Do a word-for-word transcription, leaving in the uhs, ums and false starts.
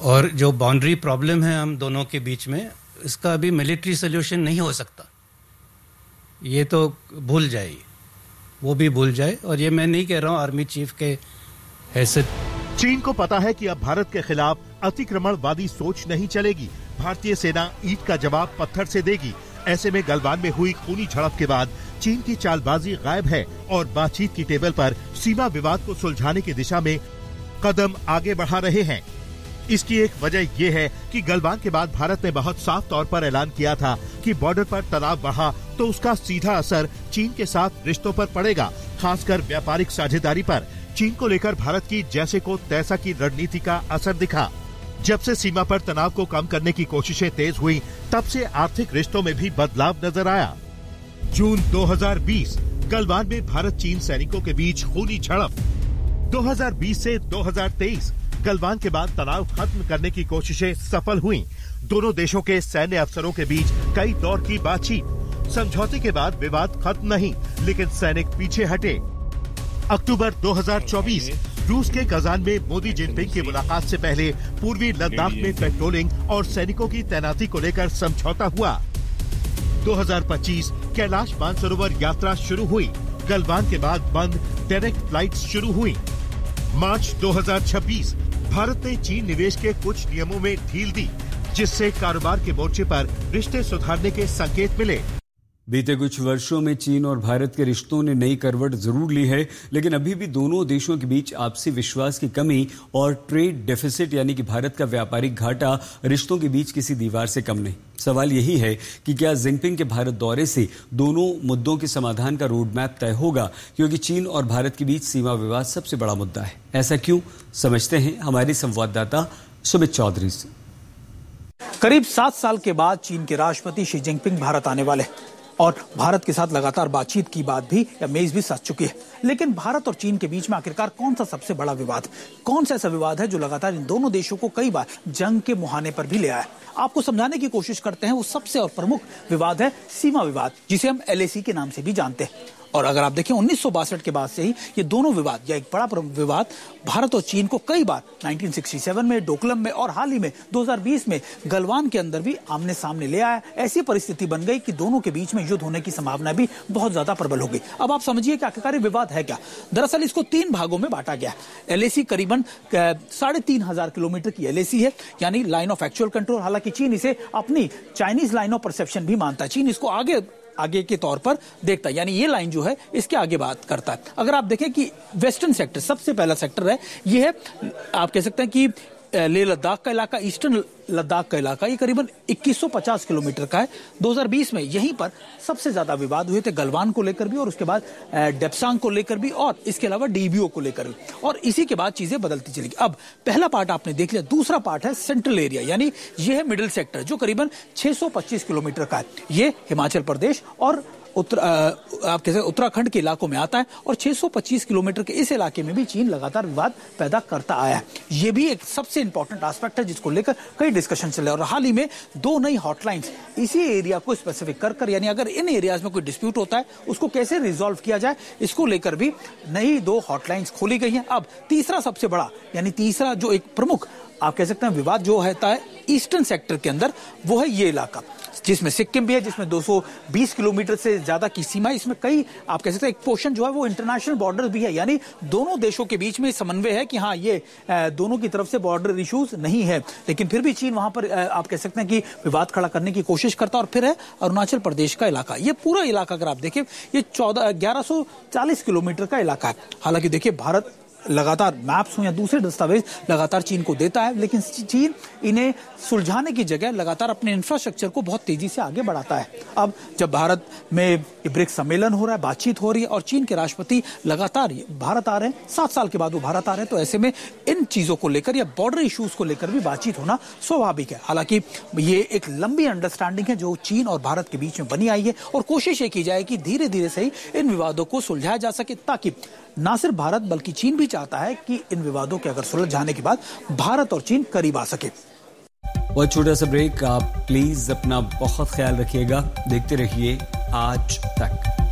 और जो boundary problem है हम दोनों के बीच में, इसका अभी मिलिट्री सोल्यूशन नहीं हो सकता, ये तो भूल जाए, वो भी भूल जाए। और ये मैं नहीं कह रहा हूँ आर्मी चीफ के हैसियत। चीन को पता है कि अब भारत के खिलाफ अतिक्रमणवादी सोच नहीं चलेगी। भारतीय सेना ईंट का जवाब पत्थर से देगी। ऐसे में गलवान में हुई खूनी झड़प के बाद चीन की चालबाजी गायब है और बातचीत की टेबल पर सीमा विवाद को सुलझाने की दिशा में कदम आगे बढ़ा रहे हैं। इसकी एक वजह ये है कि गलवान के बाद भारत ने बहुत साफ तौर पर ऐलान किया था कि बॉर्डर पर तनाव बढ़ा तो उसका सीधा असर चीन के साथ रिश्तों पर पड़ेगा, खासकर व्यापारिक साझेदारी पर। चीन को लेकर भारत की जैसे को तैसा की रणनीति का असर दिखा। जब से सीमा पर तनाव को कम करने की कोशिशें तेज हुई, तब से आर्थिक रिश्तों में भी बदलाव नजर आया। जून दो हज़ार बीस, गलवान में भारत चीन सैनिकों के बीच खूनी झड़प। दो हज़ार बीस से दो हज़ार तेईस, गलवान के बाद तनाव खत्म करने की कोशिशें सफल हुईं। दोनों देशों के सैन्य अफसरों के बीच कई दौर की बातचीत। समझौते के बाद विवाद खत्म नहीं, लेकिन सैनिक पीछे हटे। अक्टूबर दो हज़ार चौबीस, रूस के कजान में मोदी जिनपिंग की मुलाकात से पहले पूर्वी लद्दाख में पेट्रोलिंग और सैनिकों की तैनाती को लेकर समझौता हुआ। दो हज़ार पच्चीस, कैलाश मानसरोवर यात्रा शुरू हुई। गलवान के बाद बंद डायरेक्ट फ्लाइट्स शुरू हुई। मार्च दो हज़ार छब्बीस, भारत ने चीन निवेश के कुछ नियमों में ढील दी, जिससे कारोबार के मोर्चे पर रिश्ते सुधारने के संकेत मिले। बीते कुछ वर्षों में चीन और भारत के रिश्तों ने नई करवट जरूर ली है, लेकिन अभी भी दोनों देशों के बीच आपसी विश्वास की कमी और ट्रेड डेफिसिट यानी कि भारत का व्यापारिक घाटा रिश्तों के बीच किसी दीवार से कम नहीं। सवाल यही है कि क्या जिनपिंग के भारत दौरे से दोनों मुद्दों के समाधान का रोड मैप तय होगा, क्योंकि चीन और भारत के बीच सीमा विवाद सबसे बड़ा मुद्दा है। ऐसा क्यों, समझते हैं हमारे संवाददाता सुमित चौधरी से। करीब सात साल के बाद चीन के राष्ट्रपति शी जिनपिंग भारत आने वाले और भारत के साथ लगातार बातचीत की बात भी या मेज भी सज चुकी है। लेकिन भारत और चीन के बीच में आखिरकार कौन सा सबसे बड़ा विवाद, कौन सा ऐसा विवाद है जो लगातार इन दोनों देशों को कई बार जंग के मुहाने पर भी ले आया? आपको समझाने की कोशिश करते हैं। वो सबसे और प्रमुख विवाद है सीमा विवाद, जिसे हम एल ए सी के नाम से भी जानते हैं। और अगर आप देखें उन्नीस सौ बासठ के बाद से ही ये दोनों विवाद या एक बड़ा विवाद भारत और चीन को कई बार उन्नीस सौ सरसठ में, डोकलम में और हाल ही में दो हज़ार बीस में गलवान के अंदर भी आमने सामने ले आया। ऐसी परिस्थिति बन गई कि दोनों के बीच में युद्ध होने की संभावना भी बहुत ज्यादा प्रबल हो गई। अब आप समझिए कि आखिरकार विवाद है क्या। दरअसल इसको तीन भागों में बांटा गया। एल ए सी करीबन साढ़े तीन हजार किलोमीटर की एल ए सी है, यानी लाइन ऑफ एक्चुअल कंट्रोल। हालांकि चीन इसे अपनी चाइनीज लाइन ऑफ परसेप्शन भी मानता है। चीन इसको आगे आगे के तौर पर देखता है, यानी ये लाइन जो है इसके आगे बात करता है। अगर आप देखें कि वेस्टर्न सेक्टर सबसे पहला सेक्टर है, ये है आप कह सकते हैं कि लेह लद्दाख का इलाका, ईस्टर्न लद्दाख का इलाका, ये करीबन इक्कीस सौ पचास किलोमीटर का है। दो हज़ार बीस में यहीं पर सबसे ज्यादा विवाद हुए थे, गलवान को लेकर भी और उसके बाद डेप्सांग को लेकर भी और इसके अलावा डी बी ओ को लेकर भी, और इसी के बाद चीजें बदलती चलेगी। अब पहला पार्ट आपने देख लिया, दूसरा पार्ट है सेंट्रल एरिया, यानी ये है मिडिल सेक्टर जो करीबन छह सौ पच्चीस किलोमीटर का है। ये हिमाचल प्रदेश और उत्तर आप कैसे उत्तराखंड के इलाकों में आता है और छह सौ पच्चीस किलोमीटर के इस इलाके में भी चीन लगातार विवाद पैदा करता आया है। ये भी एक सबसे इंपॉर्टेंट एस्पेक्ट है जिसको लेकर कई डिस्कशन चले और हाल ही में दो नई हॉटलाइंस इसी एरिया को स्पेसिफिक कर कर, यानी अगर इन एरियाज में कोई डिस्प्यूट होता है उसको कैसे रिजॉल्व किया जाए, इसको लेकर भी नई दो हॉटलाइंस खोली गई हैं। अब तीसरा सबसे बड़ा, यानी तीसरा जो एक प्रमुख आप कह सकते हैं विवाद जो होता है ईस्टर्न सेक्टर के अंदर, वो है ये इलाका जिसमें सिक्किम भी है, जिसमें दो सौ बीस किलोमीटर से ज्यादा की सीमा, इसमें कई आप कह सकते हैं एक पोर्शन जो है वो इंटरनेशनल बॉर्डर भी है, यानी दोनों देशों के बीच में समन्वय है कि हाँ ये दोनों की तरफ से बॉर्डर इश्यूज नहीं है, लेकिन फिर भी चीन वहां पर आप कह सकते हैं कि विवाद खड़ा करने की कोशिश करता। और फिर है अरुणाचल प्रदेश का इलाका। ये पूरा इलाका अगर आप देखें ये चौदह ग्यारह सौ चालीस किलोमीटर का इलाका है। हालांकि देखिए भारत लगातार मैप्स हो या दूसरे दस्तावेज लगातार चीन को देता है, लेकिन चीन इन्हें सुलझाने की जगह लगातार अपने इंफ्रास्ट्रक्चर को बहुत तेजी से आगे बढ़ाता है। अब जब भारत में ब्रिक्स सम्मेलन हो रहा है, बातचीत हो रही है और चीन के राष्ट्रपति लगातार भारत आ रहे हैं, सात साल के बाद वो भारत आ रहे हैं, तो ऐसे में इन चीजों को लेकर या बॉर्डर इश्यूज को लेकर भी बातचीत होना स्वाभाविक है। हालांकि ये एक लंबी अंडरस्टैंडिंग है जो चीन और भारत के बीच में बनी आई है और कोशिश ये की जाए कि धीरे धीरे से ही इन विवादों को सुलझाया जा सके, ताकि ना सिर्फ भारत बल्कि चीन भी चाहता है कि इन विवादों के अगर सुलझाने के बाद भारत और चीन करीब आ सके। बहुत छोटा सा ब्रेक, आप प्लीज अपना बहुत ख्याल रखिएगा, देखते रहिए आज तक।